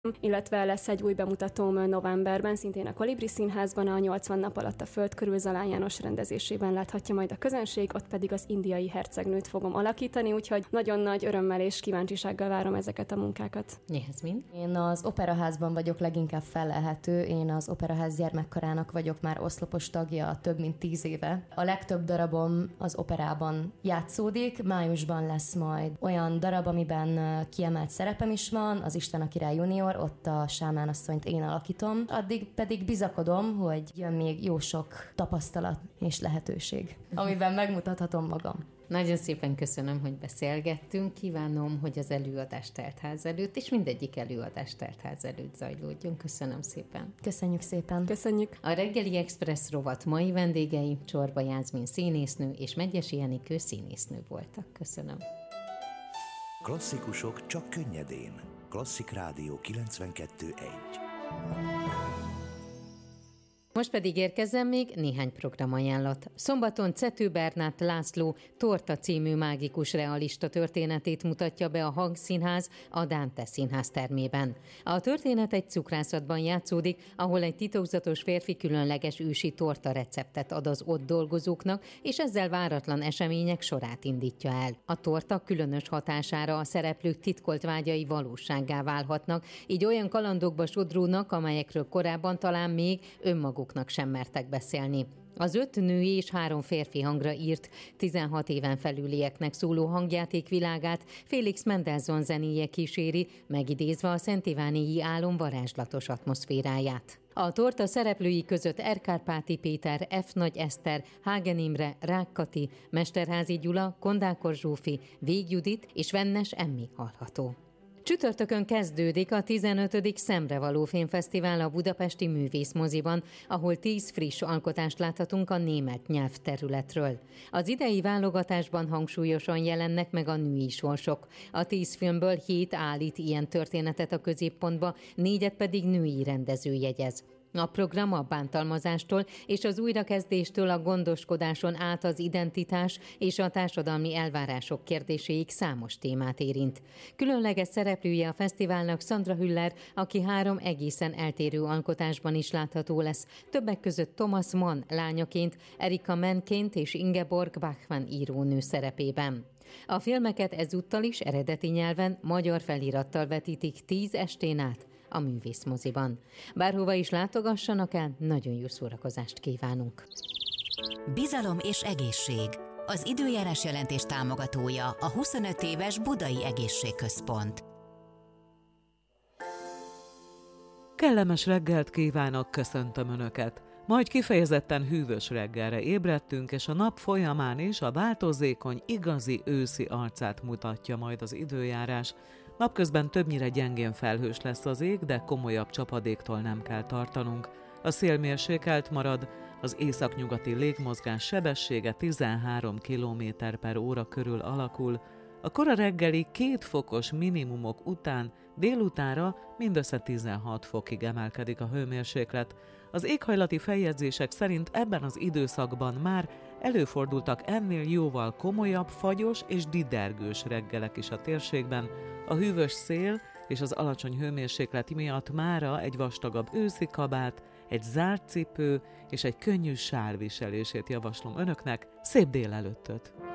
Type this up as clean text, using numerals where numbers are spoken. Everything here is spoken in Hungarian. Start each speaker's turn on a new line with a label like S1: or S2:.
S1: illetve lesz egy új bemutatóm novemberben, szintén a Kolibri Színházban, a 80 nap alatt a föld körül Zalán János rendezésében láthatja majd a közönség, ott pedig az indiai hercegnőt fogom alakítani, úgyhogy nagyon nagy örömmel és kíváncsisággal várom ezeket a munkákat.
S2: Jazmin?
S3: Én az Operaházban vagyok leginkább fellelhető, én az Operaház gyermekkarának vagyok már oszlopos tagja több mint 10 éve. A legtöbb darabom az operában játszódik, májusban lesz majd olyan darab, amiben kiemelt szerepem is van, az István a király junior, ott a Sámán asszonyt én alakítom, addig pedig bizakodom, hogy jön még jó sok tapasztalat és lehetőség, amiben megmutathatom magam.
S2: Nagyon szépen köszönöm, hogy beszélgettünk. Kívánom, hogy az előadás teltház előtt, és mindegyik előadás teltház előtt zajlódjon. Köszönöm szépen.
S3: Köszönjük szépen.
S1: Köszönjük.
S2: A Reggeli Express rovat mai vendégei Csorba Jászmin színésznő és Medgyessy Enikő színésznő voltak. Köszönöm.
S4: Klasszikusok csak könnyedén. Klasszik Rádió 92.1.
S2: Most pedig érkezzen még néhány programajánlat. Szombaton Cető Bernát László Torta című mágikus realista történetét mutatja be a Hangszínház a Dante Színház termében. A történet egy cukrászatban játszódik, ahol egy titokzatos férfi különleges ősi torta receptet ad az ott dolgozóknak, és ezzel váratlan események sorát indítja el. A torta különös hatására a szereplők titkolt vágyai valósággá válhatnak, így olyan kalandokba sodródnak, amelyekről korábban talán még önmaguknak sem mertek beszélni. Az 5 női és 3 férfi hangra írt 16 éven felülieknek szóló hangjáték világát Félix Mendelssohn zenéje kíséri, megidézve a Szent Iványi álom varázslatos atmoszféráját. A torta szereplői között R. Kárpáti Péter, F. Nagy Eszter, Hágen Imre, Rák Kati, Mesterházi Gyula, Kondákor Zsófi, Vég Judit és Vennes Emmi hallható. Csütörtökön kezdődik a 15. Szemrevaló Filmfesztivál a Budapesti Művészmoziban, ahol 10 friss alkotást láthatunk a német nyelvterületről. Az idei válogatásban hangsúlyosan jelennek meg a női sorsok. A 10 filmből 7 állít ilyen történetet a középpontba, 4 pedig női rendező jegyez. A program a bántalmazástól és az újrakezdéstől a gondoskodáson át az identitás és a társadalmi elvárások kérdéséig számos témát érint. Különleges szereplője a fesztiválnak Sandra Hüller, aki 3 egészen eltérő alkotásban is látható lesz, többek között Thomas Mann lányaként, Erika Mennként és Ingeborg Bachmann írónő szerepében. A filmeket ezúttal is eredeti nyelven, magyar felirattal vetítik 10 estén át a Művészmoziban. Bárhova is látogassanak el, nagyon jó szórakozást kívánunk.
S5: Bizalom és egészség. Az időjárás jelentés támogatója a 25 éves Budai Egészségközpont.
S6: Kellemes reggelt kívánok, köszöntöm Önöket! Majd kifejezetten hűvös reggelre ébredtünk, és a nap folyamán is a változékony, igazi őszi arcát mutatja majd az időjárás. Napközben többnyire gyengén felhős lesz az ég, de komolyabb csapadéktól nem kell tartanunk. A szél mérsékelt marad, az északnyugati légmozgás sebessége 13 km/h körül alakul. A kora reggeli 2 fokos minimumok után délutánra mindössze 16 fokig emelkedik a hőmérséklet. Az éghajlati feljegyzések szerint ebben az időszakban már előfordultak ennél jóval komolyabb, fagyos és didergős reggelek is a térségben. A hűvös szél és az alacsony hőmérséklet miatt mára egy vastagabb őszi kabát, egy zárt cipő és egy könnyű sál viselését javaslom Önöknek. Szép délelőttöt!